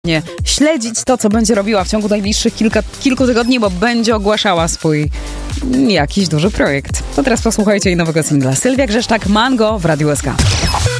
śledzić to, co będzie robiła w ciągu najbliższych kilku tygodni, bo będzie ogłaszała swój jakiś duży projekt. To teraz posłuchajcie jej nowego singla. Sylwia Grzeszczak, Mango w Radiu SK.